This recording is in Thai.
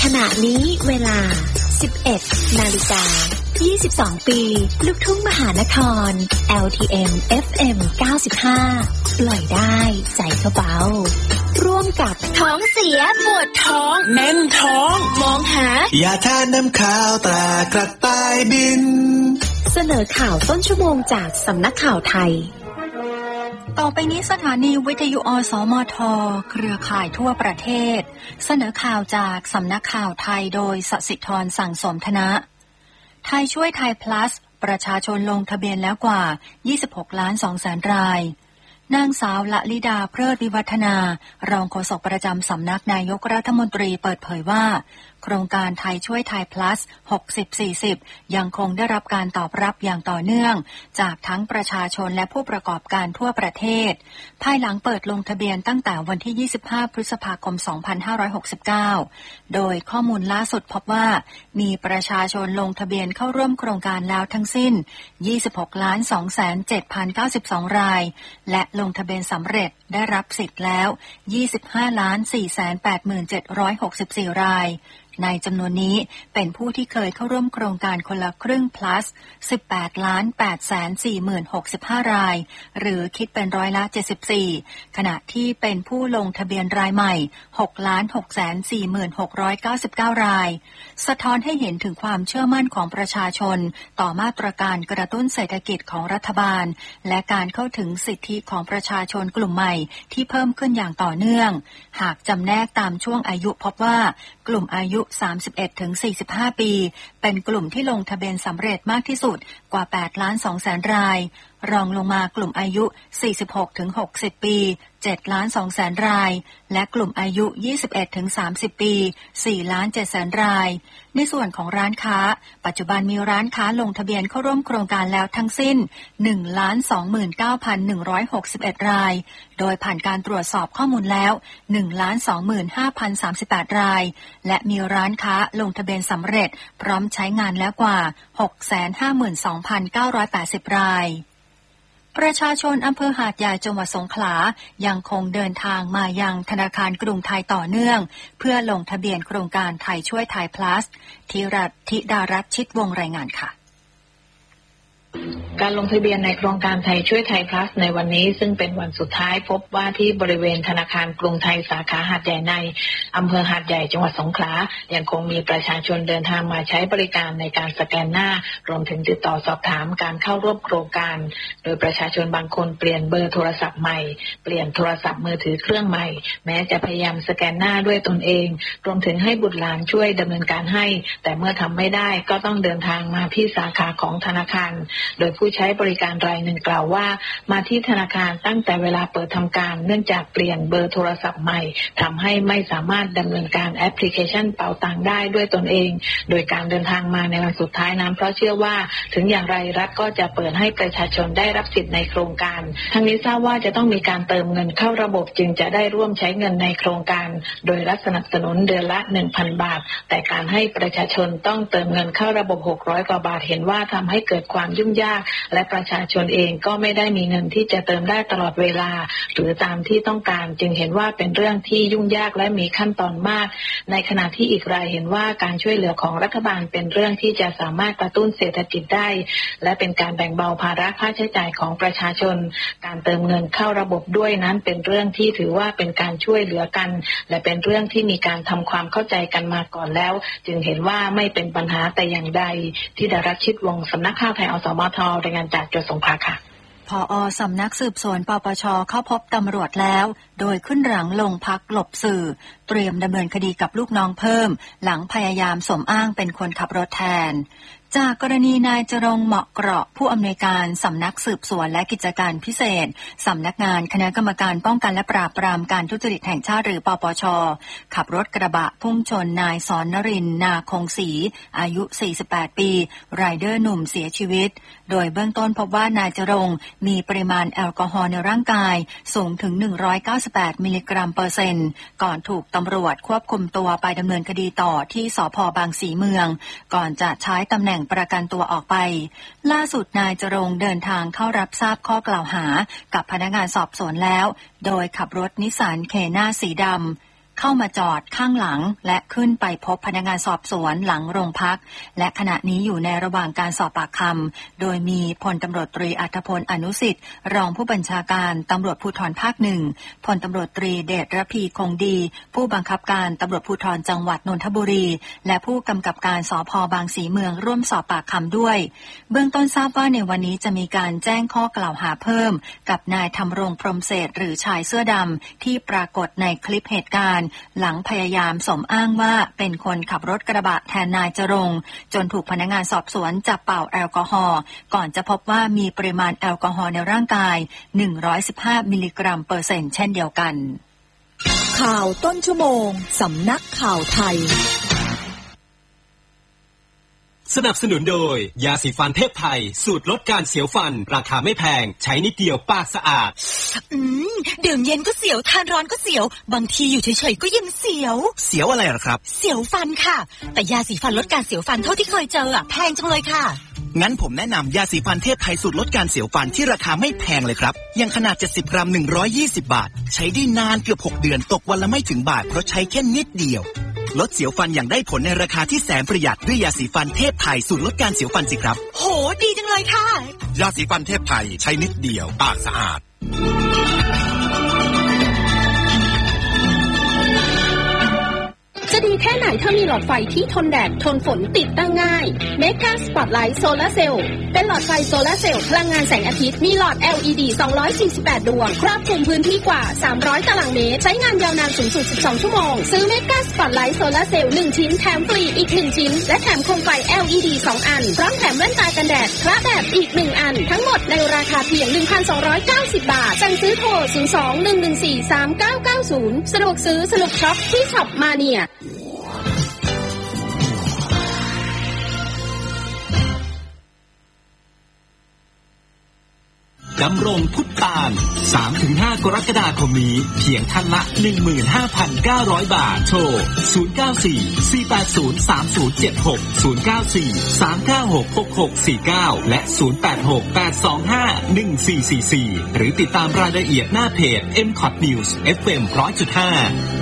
ขณะนี้เวลา 11:22 ปีลูกทุ่งมหานคร LTM FM 95 ปล่อยได้ใจก็เบาร่วมกับท้องเสียปวดท้องแน่นท้องมองหายาทาน้ำขาวตรากระต่ายบินเสนอข่าวต้นชั่วโมงจากสำนักข่าวไทยต่อไปนี้สถานีวิทยุอสมทเครือข่ายทั่วประเทศเสนอข่าวจากสำนักข่าวไทยโดยสศิธรสั่งสมธนะไทยช่วยไทย plus ประชาชนลงทะเบียนแล้วกว่า 26,200,000 รายนางสาวละลิดาเพลิดวิวัฒนารองโฆษกประจำสำนักนายกรัฐมนตรีเปิดเผยว่าโครงการไทยช่วยไทย plus 60-40 ยังคงได้รับการตอบรับอย่างต่อเนื่องจากทั้งประชาชนและผู้ประกอบการทั่วประเทศภายหลังเปิดลงทะเบียนตั้งแต่วันที่25พฤษภาคม2569โดยข้อมูลล่าสุดพบว่ามีประชาชนลงทะเบียนเข้าร่วมโครงการแล้วทั้งสิ้น 26,207,092 รายและลงทะเบียนสำเร็จได้รับสิทธิ์แล้ว 25,487,764 รายในจำนวนนี้เป็นผู้ที่เคยเข้าร่วมโครงการคนละครึ่ง plus 18,840,065 รายหรือคิดเป็นร้อยละ 74 ขณะที่เป็นผู้ลงทะเบียนรายใหม่ 6,640,699 รายสะท้อนให้เห็นถึงความเชื่อมั่นของประชาชนต่อมาตรการกระตุ้นเศรษฐกิจของรัฐบาลและการเข้าถึงสิทธิของประชาชนกลุ่มใหม่ที่เพิ่มขึ้นอย่างต่อเนื่องหากจำแนกตามช่วงอายุพบว่ากลุ่มอายุ31-45 ปีเป็นกลุ่มที่ลงทะเบียนสำเร็จมากที่สุดกว่า 8,200,000 รายรองลงมากลุ่มอายุ 46-60 ปี 7,200,000 รายและกลุ่มอายุ 21-30 ปี 4,700,000 รายในส่วนของร้านค้าปัจจุบันมีร้านค้าลงทะเบียนเข้าร่วมโครงการแล้วทั้งสิ้น 1,29,161 รายโดยผ่านการตรวจสอบข้อมูลแล้ว 1,25,038 รายและมีร้านค้าลงทะเบียนสำเร็จพร้อมใช้งานแล้วกว่า 652,980 รายประชาชนอำเภอหาดใหญ่จังหวัดสงขลายังคงเดินทางมายังธนาคารกรุงไทยต่อเนื่องเพื่อลงทะเบียนโครงการไทยช่วยไทย plus ธิดารัตน์ชิดวงรายงานค่ะการลงทะเบียนในโครงการไทยช่วยไทย plus ในวันนี้ซึ่งเป็นวันสุดท้ายพบว่าที่บริเวณธนาคารกรุงไทยสาขาหาดใหญ่ในอำเภอหาดใหญ่จังหวัดสงขลายังคงมีประชาชนเดินทางมาใช้บริการในการสแกนหน้ารวมถึงติดต่อสอบถามการเข้าร่วมโครงการโดยประชาชนบางคนเปลี่ยนเบอร์โทรศัพท์ใหม่เปลี่ยนโทรศัพท์มือถือเครื่องใหม่แม้จะพยายามสแกนหน้าด้วยตนเองรวมถึงให้บุตรหลานช่วยดำเนินการให้แต่เมื่อทำไม่ได้ก็ต้องเดินทางมาที่สาขาของธนาคารโดยผู้ใช้บริการรายหนึ่งกล่าวว่ามาที่ธนาคารตั้งแต่เวลาเปิดทำการเนื่องจากเปลี่ยนเบอร์โทรศัพท์ใหม่ทำให้ไม่สามารถดำเนินการแอปพลิเคชันเป๋าตังค์ได้ด้วยตนเองโดยการเดินทางมาในวันสุดท้ายนั้นเพราะเชื่อว่าถึงอย่างไรรัฐก็จะเปิดให้ประชาชนได้รับสิทธิ์ในโครงการทั้งนี้ทราบว่าจะต้องมีการเติมเงินเข้าระบบจึงจะได้ร่วมใช้เงินในโครงการโดยรัฐสนับสนุนเดือนละ 1,000 บาทแต่การให้ประชาชนต้องเติมเงินเข้าระบบ600กว่าบาทเห็นว่าทำให้เกิดความยุ่งยากและประชาชนเองก็ไม่ได้มีเงินที่จะเติมได้ตลอดเวลาหรือตามที่ต้องการจึงเห็นว่าเป็นเรื่องที่ยุ่งยากและมีขั้นตอนมากในขณะที่อีกรายเห็นว่าการช่วยเหลือของรัฐบาลเป็นเรื่องที่จะสามารถกระตุ้นเศรษฐกิจได้และเป็นการแบ่งเบาภาระค่าใช้จ่ายของประชาชนการเติมเงินเข้าระบบด้วยนั้นเป็นเรื่องที่ถือว่าเป็นการช่วยเหลือกันและเป็นเรื่องที่มีการทำความเข้าใจกันมาก่อนแล้วจึงเห็นว่าไม่เป็นปัญหาแต่อย่างใดที่ดารัตน์ชิดวงศ์สำนักข่าวไทยอสมทรายงานจากจังหวัดสงขลาค่ะผอ.สำนักสืบสวนปปช.เข้าพบตำรวจแล้วโดยขึ้นหลังลงพักหลบสื่อเตรียมดำเนินคดีกับลูกน้องเพิ่มหลังพยายามสมอ้างเป็นคนขับรถแทนจากกรณีนายจรงค์เหมาะเกราะผู้อำนวยการสำนักสืบสวนและกิจการพิเศษสำนักงานคณะกรรมการป้องกันและปราบปรามการทุจริตแห่งชาติหรือปปช.ขับรถกระบะพุ่งชนนายสอนนรินทร์นาคงศรีอายุ48ปีไรเดอร์หนุ่มเสียชีวิตโดยเบื้องต้นพบว่านายจรงค์มีปริมาณแอลกอฮอล์ในร่างกายสูงถึง198มิลลิกรัมเปอร์เซ็นต์ก่อนถูกตำรวจควบคุมตัวไปดำเนินคดีต่อที่สภ.บางสีเมืองก่อนจะใช้ตำแหน่งประกันตัวออกไปล่าสุดนายจรงค์เดินทางเข้ารับทราบข้อกล่าวหากับพนักงานสอบสวนแล้วโดยขับรถนิสสันเคน่าสีดำเข้ามาจอดข้างหลังและขึ้นไปพบพนักงานสอบสวนหลังโรงพักและขณะนี้อยู่ในระหว่างการสอบปากคำโดยมีพลตำรวจตรีอัธพลอนุสิทธิ์รองผู้บัญชาการตำรวจภูธรภาคหนึ่งพลตำรวจตรีเดชระพีคงดีผู้บังคับการตำรวจภูธรจังหวัดนนทบุรีและผู้กำกับการสภ.บางสีเมืองร่วมสอบปากคำด้วยเบื้องต้นทราบว่าในวันนี้จะมีการแจ้งข้อกล่าวหาเพิ่มกับนายธำรงพรหมเศรษฐ์หรือชายเสื้อดำที่ปรากฏในคลิปเหตุการณ์หลังพยายามสมอ้างว่าเป็นคนขับรถกระบะแทนนายจรงค์จนถูกพนักงานสอบสวนจับเป่าแอลกอฮอล์ก่อนจะพบว่ามีปริมาณแอลกอฮอล์ในร่างกาย115มิลลิกรัมเปอร์เซ็นต์เช่นเดียวกันข่าวต้นชั่วโมงสำนักข่าวไทยสนับสนุนโดยยาสีฟันเทพไทยสูตรลดการเสียวฟันราคาไม่แพงใช้นิดเดียวปากสะอาดดื่มเย็นก็เสียวทานร้อนก็เสียวบางทีอยู่เฉยๆก็ยังเสียวอะไรหรอครับเสียวฟันค่ะแต่ยาสีฟันลดการเสียวฟันเท่าที่เคยเจอแพงจังเลยค่ะงั้นผมแนะนำยาสีฟันเทพไทยสูตรลดการเสียวฟันที่ราคาไม่แพงเลยครับยังขนาด70 กรัม120 บาทใช้ได้นานเกือบ6 เดือนตกวันละไม่ถึงบาทเพราะใช้แค่นิดเดียวลดเสียวฟันอย่างได้ผลในราคาที่แสนประหยัดด้วยยาสีฟันเทพไทยสูตรลดการเสียวฟันสิครับโหดีจังเลยค่ะยาสีฟันเทพไทยใช้นิดเดียวปากสะอาดจะดีแค่ไหนถ้ามีหลอดไฟที่ทนแดดทนฝนติดตั้งง่ายเมกาสปอตไลท์โซลาร์เซลล์เป็นหลอดไฟโซลาร์เซลล์พลังงานแสงอาทิตย์มีหลอด LED 248 ดวงครอบคลุมพื้นที่กว่า300 ตารางเมตรใช้งานยาวนานสูงสุด12 ชั่วโมงซื้อเมกาสปอตไลท์โซลาร์เซลล์1ชิ้นแถมฟรีอีก1ชิ้นและแถมโคมไฟ LED 2 อันพร้อมแถมแว่นตากันแดดพระแบบอีก1อันทั้งหมดในราคาเพียง 1,290 บาทสั่งซื้อโทร 02-114-3990 สะดวกซื้อสะดวกช็อปที่ช็อปมาเนียดำรงพุทธตาล 3-5 กรกฎาคมนี้เพียงท่านละ 15,900 บาทโทร 094-480-3076 094-396-6649 และ 086-825-1444 หรือติดตามรายละเอียดหน้าเพจ MCOT News FM 100.5